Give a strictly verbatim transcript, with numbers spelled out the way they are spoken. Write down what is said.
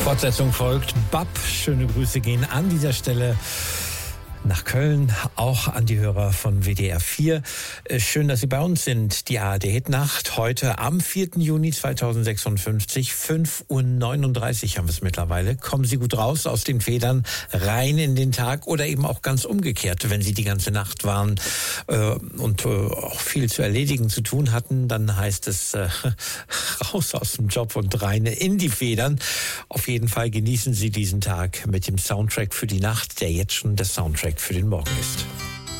Fortsetzung folgt. Bab, schöne Grüße gehen an dieser Stelle nach Köln, auch an die Hörer von W D R vier. Schön, dass Sie bei uns sind. Die A R D-Hitnacht heute am vierten Juni zweitausendsechsundfünfzig, fünf Uhr neununddreißig haben wir es mittlerweile. Kommen Sie gut raus aus den Federn, rein in den Tag oder eben auch ganz umgekehrt. Wenn Sie die ganze Nacht waren äh, und äh, auch viel zu erledigen zu tun hatten, dann heißt es äh, raus aus dem Job und rein in die Federn. Auf jeden Fall genießen Sie diesen Tag mit dem Soundtrack für die Nacht, der jetzt schon der Soundtrack für den Morgen ist.